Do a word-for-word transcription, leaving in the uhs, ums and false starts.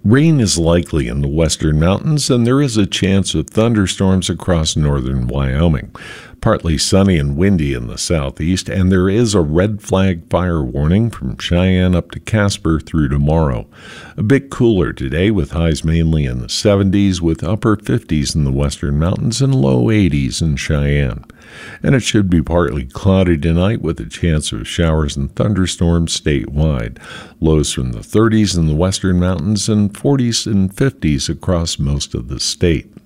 Rain is likely in the western mountains, and there is a chance of thunderstorms across northern Wyoming. Partly sunny and windy in the southeast, and there is a red flag fire warning from Cheyenne up to Casper through tomorrow. A bit cooler today with highs mainly in the seventies, with upper fifties in the western mountains and low eighties in Cheyenne. And it should be partly cloudy tonight with a chance of showers and thunderstorms statewide. Lows from the thirties in the western mountains and forties and fifties across most of the state.